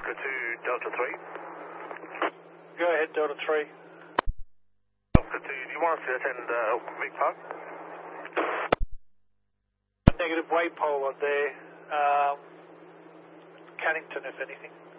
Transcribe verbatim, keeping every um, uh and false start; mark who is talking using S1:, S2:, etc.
S1: Oscar two, Delta three.
S2: Go ahead, Delta three.
S1: Oscar two, do you want us to attend uh, Vic Park?
S2: Negative waypole on there. Um, Cannington, if anything.